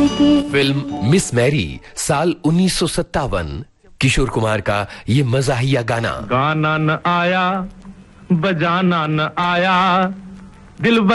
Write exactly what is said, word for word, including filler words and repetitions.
Film miss Mary साल उन्नीस सौ सत्तावन, किशोर कुमार का ये मजाहिया गाना। गाना न आया, बजाना न आया, दिल